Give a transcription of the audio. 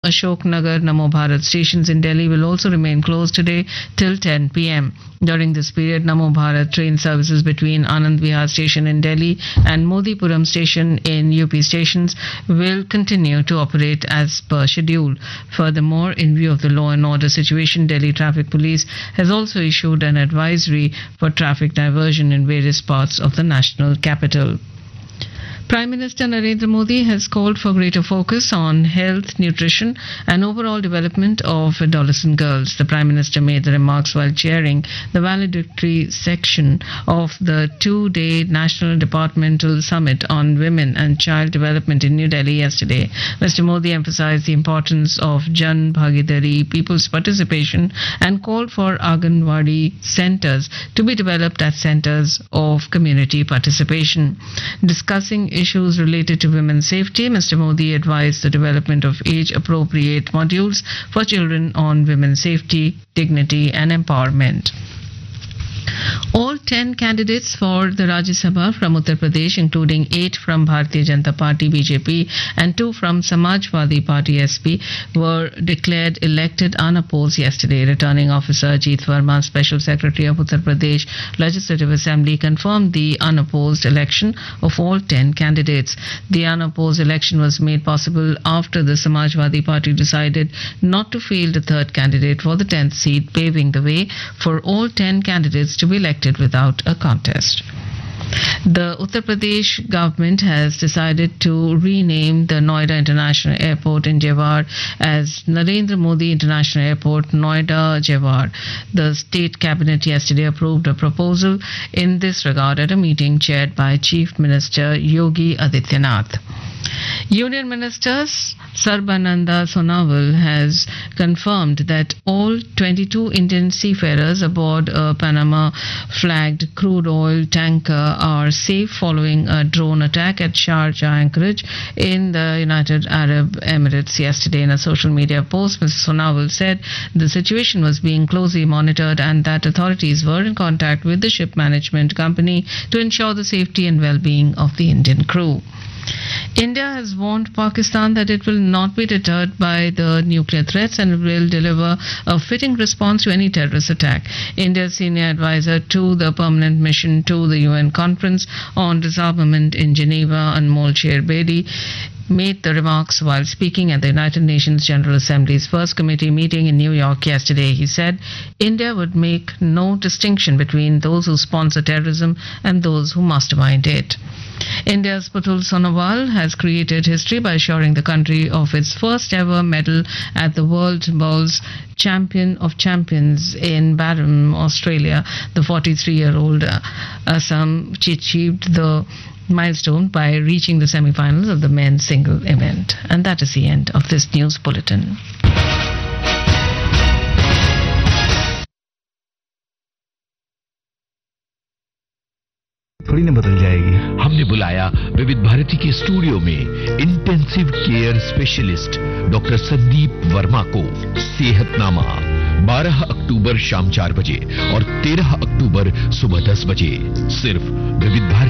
Ashok Nagar Namo Bharat stations in Delhi will also remain closed today till 10 p.m. During this period, Namo Bharat train services between Anand Vihar station in Delhi and Modipuram station in UP stations will continue to operate as per schedule. Furthermore, in view of the law and order situation, Delhi Traffic Police has also issued an advisory for traffic diversion in various parts of the national capital. Prime Minister Narendra Modi has called for greater focus on health, nutrition and overall development of adolescent girls. The Prime Minister made the remarks while chairing the valedictory section of the two-day National Departmental Summit on Women and Child Development in New Delhi yesterday. Mr. Modi emphasized the importance of Jan Bhagidari, people's participation, and called for Anganwadi centers to be developed as centers of community participation. Discussing issues related to women's safety, Mr. Modi advised the development of age-appropriate modules for children on women's safety, dignity and empowerment. All 10 candidates for the Rajya Sabha from Uttar Pradesh, including 8 from Bharatiya Janata Party BJP and 2 from Samajwadi Party SP, were declared elected unopposed yesterday. Returning Officer Ajit Verma, Special Secretary of Uttar Pradesh Legislative Assembly, confirmed the unopposed election of all 10 candidates. The unopposed election was made possible after the Samajwadi Party decided not to field a third candidate for the 10th seat, paving the way for all 10 candidates to be elected without a contest. The Uttar Pradesh government has decided to rename the Noida International Airport in Jewar as Narendra Modi International Airport, Noida, Jewar. The state cabinet yesterday approved a proposal in this regard at a meeting chaired by Chief Minister Yogi Adityanath. Union Minister Sarbananda Sonowal has confirmed that all 22 Indian seafarers aboard a Panama-flagged crude oil tanker are safe following a drone attack at Sharjah anchorage in the United Arab Emirates yesterday. In a social media post, Mr. Sonowal said the situation was being closely monitored and that authorities were in contact with the ship management company to ensure the safety and well-being of the Indian crew. India has warned Pakistan that it will not be deterred by the nuclear threats and will deliver a fitting response to any terrorist attack. India's senior advisor to the permanent mission to the UN conference on disarmament in Geneva, Anmol Sher Bedi, made the remarks while speaking at the United Nations General Assembly's first committee meeting in New York yesterday. He said India would make no distinction between those who sponsor terrorism and those who mastermind it. India's Putul Sonowal has created history by assuring the country of its first ever medal at the World Bowls Champion of Champions in Barham, Australia. The 43-year-old Assam achieved the milestone by reaching the semi-finals of the men's single event. And that is the end of this news bulletin. थोड़ी ना बदल जाएगी। हमने बुलाया विविध भारती के studio में intensive care specialist doctor Sandeep Verma को। सेहतनामा 12 अक्टूबर शाम 4 बजे और 13 अक्टूबर सुबह 10 बजे सिर्फ विविध भारती